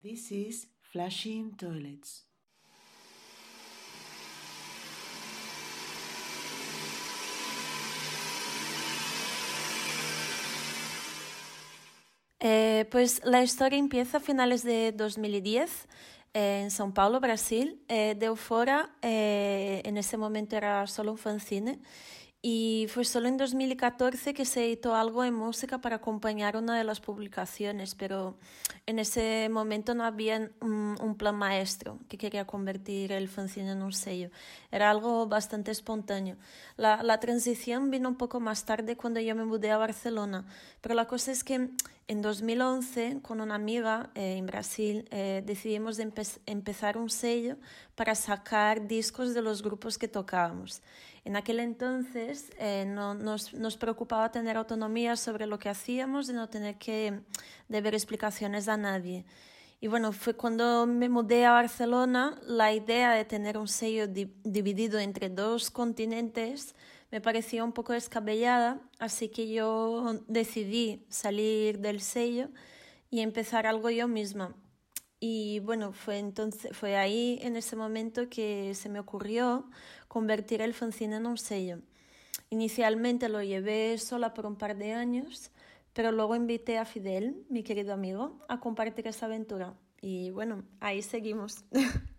This is Flashing Toilets. Pues la historia empieza a finales de 2010 en São Paulo, Brasil. De Eufora, en ese momento era solo un fanzine. Y fue solo en 2014 que se editó algo en música para acompañar una de las publicaciones, pero en ese momento no había un plan maestro que quería convertir el fanzine en un sello. Era algo bastante espontáneo. La transición vino un poco más tarde cuando yo me mudé a Barcelona, pero la cosa es que en 2011, con una amiga en Brasil, decidimos empezar un sello para sacar discos de los grupos que tocábamos. En aquel entonces nos preocupaba tener autonomía sobre lo que hacíamos y no tener que deber explicaciones a nadie. Y bueno, fue cuando me mudé a Barcelona, la idea de tener un sello dividido entre dos continentes me parecía un poco descabellada, así que yo decidí salir del sello y empezar algo yo misma. Y bueno, fue ahí en ese momento que se me ocurrió convertir el fanzine en un sello. Inicialmente lo llevé sola por un par de años, pero luego invité a Fidel, mi querido amigo, a compartir esa aventura. Y bueno, ahí seguimos.